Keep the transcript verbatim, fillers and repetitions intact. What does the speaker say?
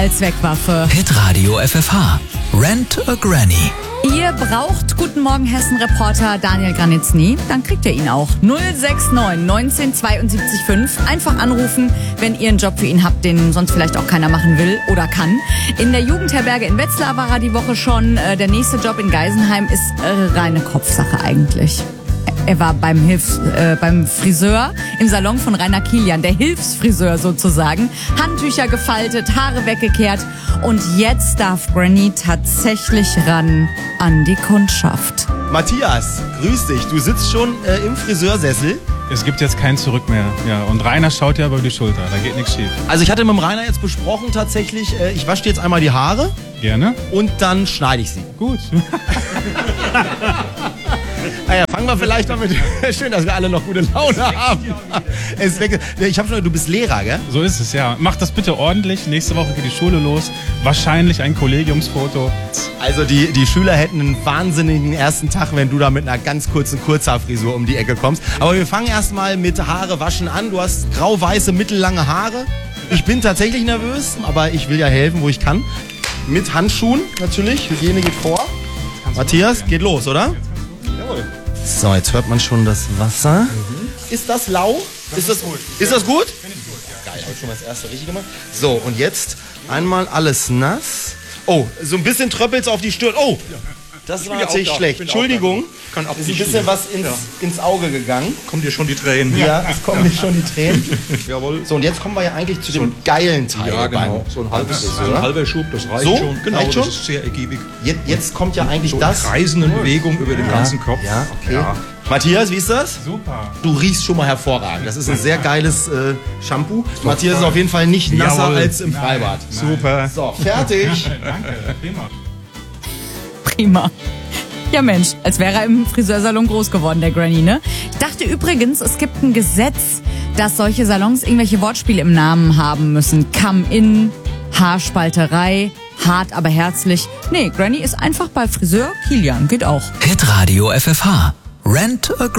Allzweckwaffe. Hitradio F F H. Rent a Granny. Ihr braucht Guten Morgen Hessen-Reporter Daniel Granitzny, dann kriegt ihr ihn auch. null sechs neun neunzehn zweiundsiebzig fünf. Einfach anrufen, wenn ihr einen Job für ihn habt, den sonst vielleicht auch keiner machen will oder kann. In der Jugendherberge in Wetzlar war er die Woche schon. Der nächste Job in Geisenheim ist reine Kopfsache eigentlich. Er war beim, Hilfs-, äh, beim Friseur im Salon von Rainer Kilian, der Hilfsfriseur sozusagen. Handtücher gefaltet, Haare weggekehrt. Und jetzt darf Granny tatsächlich ran an die Kundschaft. Matthias, grüß dich. Du sitzt schon äh, im Friseursessel. Es gibt jetzt kein Zurück mehr. Ja, und Rainer schaut ja über die Schulter, da geht nichts schief. Also ich hatte mit dem Rainer jetzt besprochen tatsächlich, äh, ich wasche dir jetzt einmal die Haare. Gerne. Und dann schneide ich sie. Gut. Naja, fangen wir vielleicht mal mit. Schön, dass wir alle noch gute Laune haben. Es weg, ich habe schon, du bist Lehrer, gell? So ist es, ja. Mach das bitte ordentlich. Nächste Woche geht die Schule los. Wahrscheinlich ein Kollegiumsfoto. Also die, die Schüler hätten einen wahnsinnigen ersten Tag, wenn du da mit einer ganz kurzen Kurzhaarfrisur um die Ecke kommst. Aber wir fangen erstmal mit Haare waschen an. Du hast grau-weiße, mittellange Haare. Ich bin tatsächlich nervös, aber ich will ja helfen, wo ich kann. Mit Handschuhen natürlich. Hygiene geht vor. Matthias, geht los, oder? Jawohl. So, jetzt hört man schon das Wasser. Mhm. Ist das lau? Das ist, das, ist, gut. ist das gut? Finde ich gut, ja. Geil, habe ich schon mal das erste richtig gemacht. So, und jetzt einmal alles nass. Oh, so ein bisschen tröppelt's auf die Stirn. Oh, das war natürlich da. schlecht. Entschuldigung, kann auch ist ein bisschen was ins, ja. ins Auge gegangen. Kommen dir schon die Tränen. Ja, es kommen dir schon die Tränen. Jawohl. So, und jetzt kommen wir ja eigentlich zu dem so geilen Teil. Ja, genau. So ein, halbes, so ein halber Schub, das reicht so? schon. Genau, reicht schon? Das ist sehr ergiebig. Jetzt, jetzt kommt ja eigentlich so das. kreisende Bewegung über den ja. ganzen Kopf. Ja, okay. Ja. Matthias, wie ist das? Super. Du riechst schon mal hervorragend. Das ist ein sehr geiles äh, Shampoo. Matthias ist auf jeden Fall nicht nasser Jawohl. als im Freibad. Nein. Super. So, fertig. Danke, prima. Prima. Ja Mensch, als wäre er im Friseursalon groß geworden, der Granny, ne? Ich dachte übrigens, es gibt ein Gesetz, dass solche Salons irgendwelche Wortspiele im Namen haben müssen. Come-in, Haarspalterei, hart aber herzlich. Nee, Granny ist einfach bei Friseur Kilian, geht auch. Hitradio F F H. Rent a